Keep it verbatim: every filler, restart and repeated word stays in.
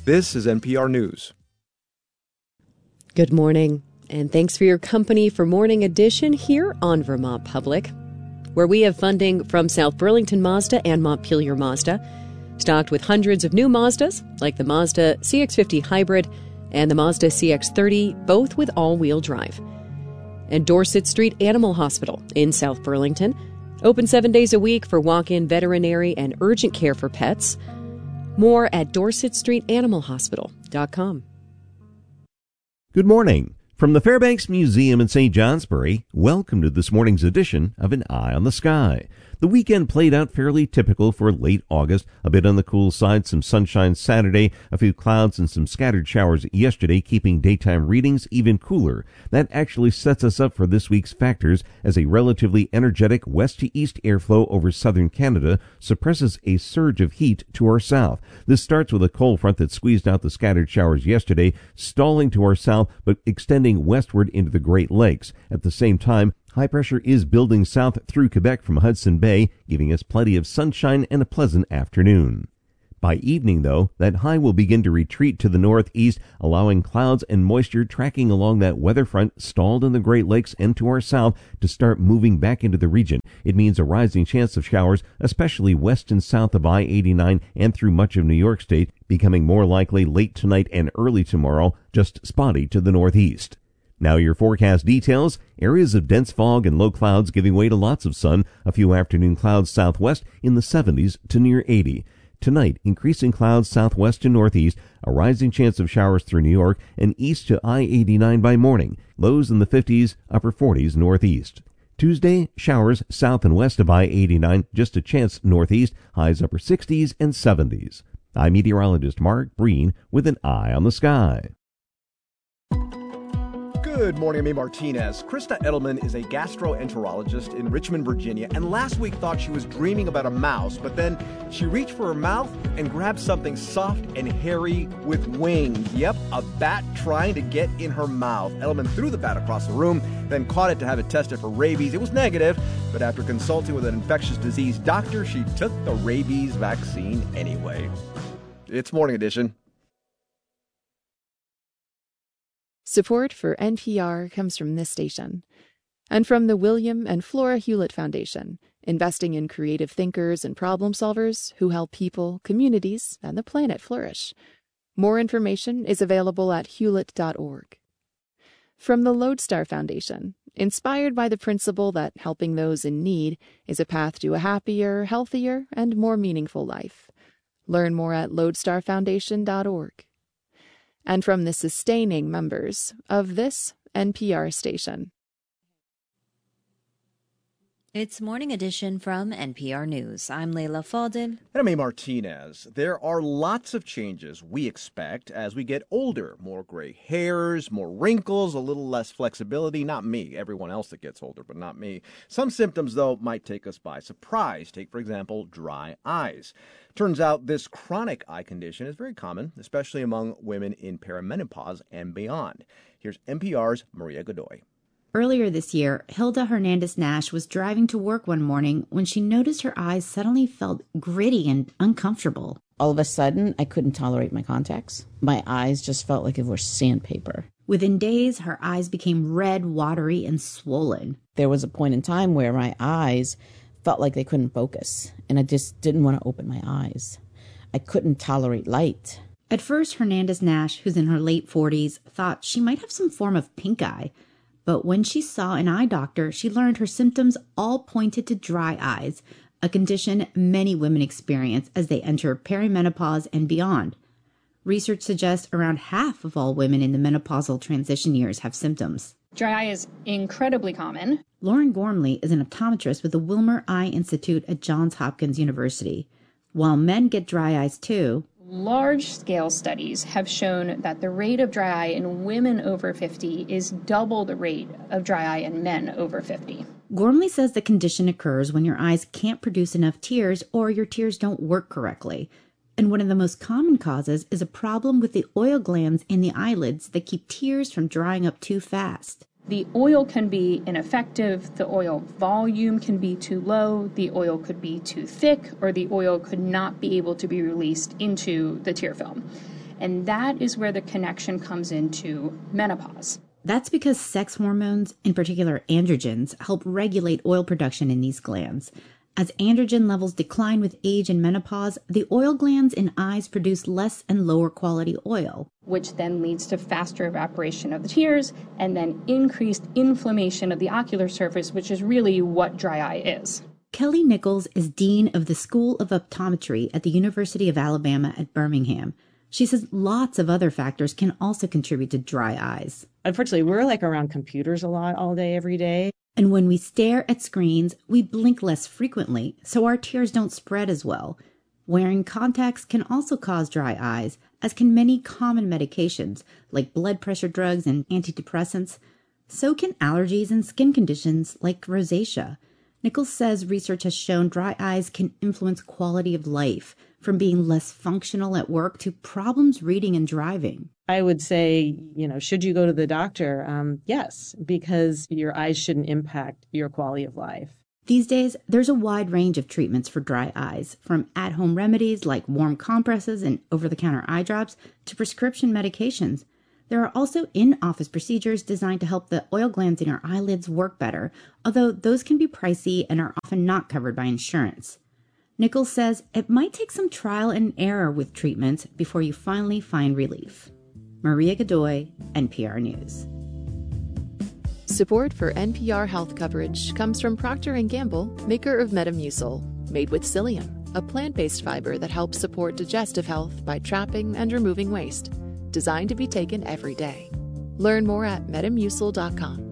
This is N P R News. Good morning, and thanks for your company for Morning Edition here on Vermont Public, where we have funding from South Burlington Mazda and Montpelier Mazda, stocked with hundreds of new Mazdas, like the Mazda C X fifty Hybrid and the Mazda C X thirty, both with all-wheel drive. And Dorset Street Animal Hospital in South Burlington, open seven days a week for walk-in veterinary and urgent care for pets. More at dorset street animal hospital dot com. Good morning. From the Fairbanks Museum in Saint Johnsbury, welcome to this morning's edition of An Eye on the Sky. The weekend played out fairly typical for late August, a bit on the cool side, some sunshine Saturday, a few clouds and some scattered showers yesterday, keeping daytime readings even cooler. That actually sets us up for this week's factors as a relatively energetic west-to-east airflow over southern Canada suppresses a surge of heat to our south. This starts with a cold front that squeezed out the scattered showers yesterday, stalling to our south but extending westward into the Great Lakes. At the same time, high pressure is building south through Quebec from Hudson Bay, giving us plenty of sunshine and a pleasant afternoon. By evening, though, that high will begin to retreat to the northeast, allowing clouds and moisture tracking along that weather front stalled in the Great Lakes and to our south to start moving back into the region. It means a rising chance of showers, especially west and south of I eighty-nine and through much of New York State, becoming more likely late tonight and early tomorrow, just spotty to the northeast. Now your forecast details. Areas of dense fog and low clouds giving way to lots of sun. A few afternoon clouds southwest in the seventies to near eighty. Tonight, increasing clouds southwest to northeast, a rising chance of showers through New York and east to I eighty-nine by morning. Lows in the fifties, upper forties northeast. Tuesday, showers south and west of I eighty-nine, just a chance northeast, highs upper sixties and seventies. I'm meteorologist Mark Breen with an eye on the sky. Good morning, I'm A. Martinez. Krista Edelman is a gastroenterologist in Richmond, Virginia, and last week thought she was dreaming about a mouse, but then she reached for her mouth and grabbed something soft and hairy with wings. Yep, a bat trying to get in her mouth. Edelman threw the bat across the room, then caught it to have it tested for rabies. It was negative, but after consulting with an infectious disease doctor, she took the rabies vaccine anyway. It's Morning Edition. Support for N P R comes from this station and from the William and Flora Hewlett Foundation, investing in creative thinkers and problem solvers who help people, communities, and the planet flourish. More information is available at hewlett dot org. From the Lodestar Foundation, inspired by the principle that helping those in need is a path to a happier, healthier, and more meaningful life. Learn more at lodestar foundation dot org. And from the sustaining members of this N P R station. It's Morning Edition from N P R News. I'm Leila Fadel. And I'm A. Martinez. There are lots of changes we expect as we get older. More gray hairs, more wrinkles, a little less flexibility. Not me, everyone else that gets older, but not me. Some symptoms, though, might take us by surprise. Take, for example, dry eyes. Turns out this chronic eye condition is very common, especially among women in perimenopause and beyond. Here's N P R's Maria Godoy. Earlier this year, Hilda Hernandez-Nash was driving to work one morning when she noticed her eyes suddenly felt gritty and uncomfortable. All of a sudden, I couldn't tolerate my contacts. My eyes just felt like it were sandpaper. Within days, her eyes became red, watery, and swollen. There was a point in time where my eyes felt like they couldn't focus, and I just didn't want to open my eyes. I couldn't tolerate light. At first, Hernandez-Nash, who's in her late forties, thought she might have some form of pink eye. But when she saw an eye doctor, she learned her symptoms all pointed to dry eyes, a condition many women experience as they enter perimenopause and beyond. Research suggests around half of all women in the menopausal transition years have symptoms. Dry eye is incredibly common. Lauren Gormley is an optometrist with the Wilmer Eye Institute at Johns Hopkins University. While men get dry eyes too, large-scale studies have shown that the rate of dry eye in women over fifty is double the rate of dry eye in men over fifty. Gormley says the condition occurs when your eyes can't produce enough tears or your tears don't work correctly. And one of the most common causes is a problem with the oil glands in the eyelids that keep tears from drying up too fast. The oil can be ineffective, the oil volume can be too low, the oil could be too thick, or the oil could not be able to be released into the tear film. And that is where the connection comes into menopause. That's because sex hormones, in particular androgens, help regulate oil production in these glands. As androgen levels decline with age and menopause, the oil glands in eyes produce less and lower quality oil, which then leads to faster evaporation of the tears and then increased inflammation of the ocular surface, which is really what dry eye is. Kelly Nichols is Dean of the School of Optometry at the University of Alabama at Birmingham. She says lots of other factors can also contribute to dry eyes. Unfortunately, we're like around computers a lot all day, every day. And when we stare at screens, we blink less frequently, so our tears don't spread as well. Wearing contacts can also cause dry eyes, as can many common medications like blood pressure drugs and antidepressants. So can allergies and skin conditions like rosacea. Nichols says research has shown dry eyes can influence quality of life, from being less functional at work to problems reading and driving. I would say, you know, should you go to the doctor? Um, yes, because your eyes shouldn't impact your quality of life. These days, there's a wide range of treatments for dry eyes, from at-home remedies like warm compresses and over-the-counter eye drops to prescription medications. There are also in-office procedures designed to help the oil glands in your eyelids work better, although those can be pricey and are often not covered by insurance. Nichols says it might take some trial and error with treatments before you finally find relief. Maria Godoy, N P R News. Support for N P R health coverage comes from Procter and Gamble, maker of Metamucil, made with psyllium, a plant-based fiber that helps support digestive health by trapping and removing waste, designed to be taken every day. Learn more at metamucil dot com.